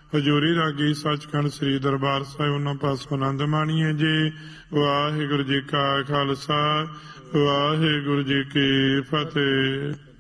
ਹਜ਼ੂਰੀ ਰਾਗੀ ਸੱਚਖੰਡ ਸ੍ਰੀ ਦਰਬਾਰ ਸਾਹਿਬ ਉਹਨਾਂ ਪਾਸੋਂ ਆਨੰਦ ਮਾਣੀਏ ਜੀ। ਵਾਹਿਗੁਰੂ ਜੀ ਕਾ ਖਾਲਸਾ, ਵਾਹਿਗੁਰੂ ਜੀ ਕੀ ਫਤਿਹ।